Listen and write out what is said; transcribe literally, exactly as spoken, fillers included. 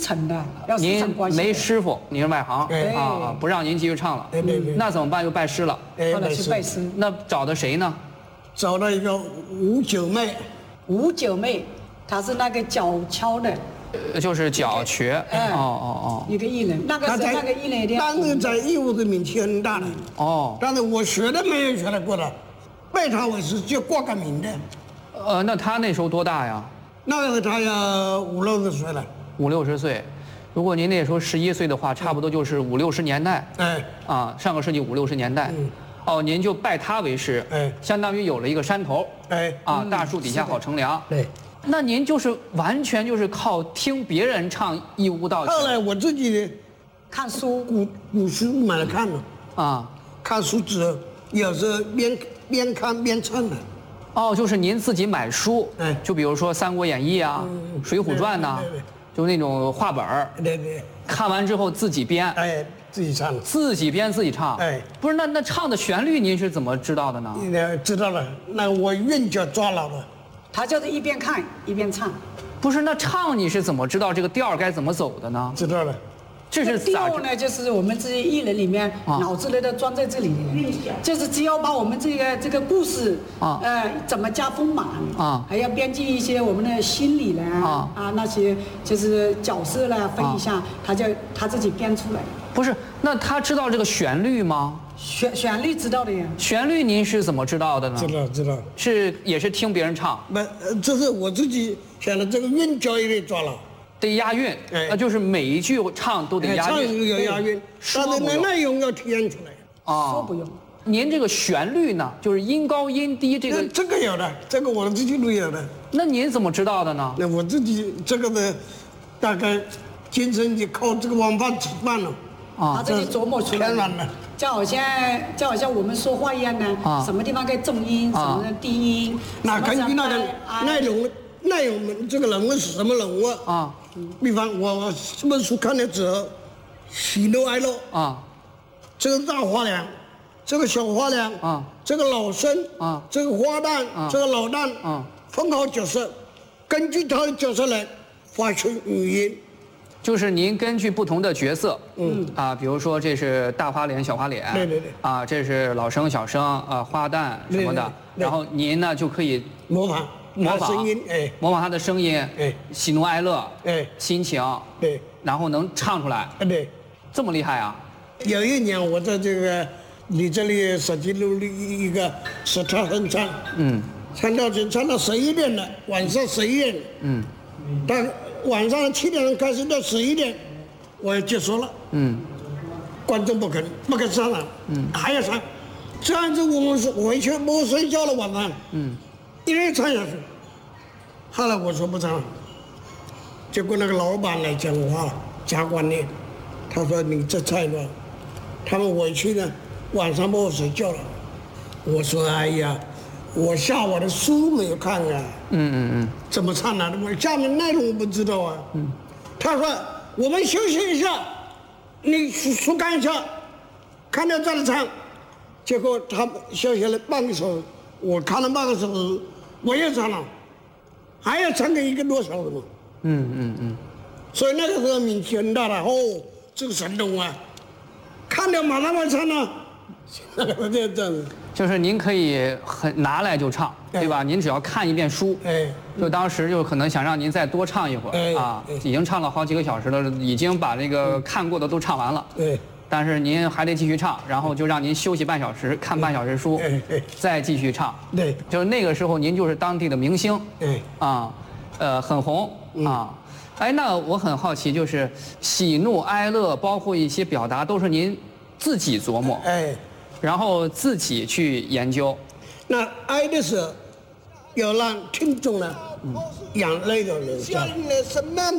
承的，要师您承关系的。 没师傅，你是外行对啊啊，不让您继续唱了。 对对对那怎么办？又拜师了。 哎后来去拜师， 那找的谁呢？ 找到一个吴九妹， 吴九妹，她是那个脚敲的呃就是脚瘸。 哎哦哦一个艺人，那个时候那个艺人一定要当时在义乌的名气很大的， 哦哦。 但是我学都没有学得过的，拜他为师就挂个名的。 呃，那他那时候多大呀？ 那个时候他要五六十岁了， 五六十岁。如果您那时候十一岁的话，差不多就是五六十年代哎， 啊，上个世纪五六十年代。 嗯哦，您就拜他为师， 哎相当于有了一个山头哎， 啊，大树底下好乘凉。 对。 那您就是完全就是靠听别人唱义乌道后来我自己看书， 古古书买来看了， 啊。 看书之后，有时候边边看边唱的。 哦，就是您自己买书， 哎就比如说《三国演义》啊， 嗯水浒传》呐对对对， 就那种话本儿， 对对， 看完之后自己编， 哎，自己唱了。 自己编自己唱。 哎， 不是，那那唱的旋律您是怎么知道的呢？ 那知道了，那我韵脚抓牢了。 她就是一边看一边唱。 不是，那唱你是怎么知道这个调儿该怎么走的呢？ 知道了， 这是咋知？ 调呢，就是我们这些艺人里面啊脑子里都装在这里面，就是只要把我们这个这个故事啊呃，怎么加丰满啊还要编辑一些我们的心理啦啊啊那些就是角色啦分一下，他就他自己编出来。 不是，那他知道这个旋律吗？ 旋旋律知道的呀， 旋律您是怎么知道的呢？ 知道知道。 是也是听别人唱， 不，呃这是我自己想的，这个韵脚也得抓牢。 得押韵， 哎那就是每一句唱都得哎唱押韵。 有押韵，但是那说不用内容要体现出来。 啊说不用。 您这个旋律呢，就是音高音低这那个， 这个有的，这个我自己都有的。 那您怎么知道的呢？ 那我自己这个的，大概精神就靠这个晚饭吃饭了。 啊他自己琢磨出来天然的， 就好像就好像我们说话一样呢， 啊什么地方该重音，什啊么低音， 那根据那个啊内容，内容这个人物是什么人物啊？ 比方我我这本书看了之后，喜怒哀乐， 啊这个大花娘，这个小花娘， 啊这个老生， 啊这个花旦， 啊这个老旦， 啊分好角色，根据他的角色来发出语音。 就是您根据不同的角色，嗯啊，比如说这是大花脸、小花脸， 对对对啊，这是老生、小生啊，花旦什么的， 对对对然后您呢就可以模仿模仿他声音，哎模仿他的声音， 哎喜怒哀乐， 哎心情， 对， 然后能唱出来， 哎对。 这么厉害啊？ 有一年我在这个你这里手机录了一个是唱哼唱， 嗯唱到就唱到十一点了，晚上十一点， 嗯但晚上七点钟开始到十一点，我要结束了， 嗯观众不肯不肯上了，嗯，还要唱，这样子我们是回去不睡觉了晚上， 嗯一直唱下去。后来我说不唱了，结果那个老板来讲话，加管理，他说你这菜吧，他们回去呢，晚上不睡觉了。我说哎呀，我下午的书没有看啊， 嗯嗯嗯怎么唱呢？我下面内容我不知道啊。嗯，他说我们休息一下，你书书看一下，看了再来唱。结果他休息了半个小时，我看了半个小时，我又唱了，还要唱个一个多小时嘛。 嗯嗯嗯， 所以那个时候名气很大的哦，这个神童啊，看了马上要唱了，那个这这样子。 就是您可以很拿来就唱， 哎对吧？您只要看一遍书， 哎， 就当时就可能想让您再多唱一会儿哎啊哎， 已经唱了好几个小时了，已经把那个看过的都唱完了。 对， 但是您还得继续唱，然后就让您休息半小时，看半小时书哎哎， 再继续唱。 对， 就是那个时候您就是当地的明星哎， 啊，呃，很红啊。哎，那我很好奇，就是喜怒哀乐，包括一些表达，都是您自己琢磨， 哎， 然后自己去研究。 那哀的时候，要让听众呢，眼泪都流下来。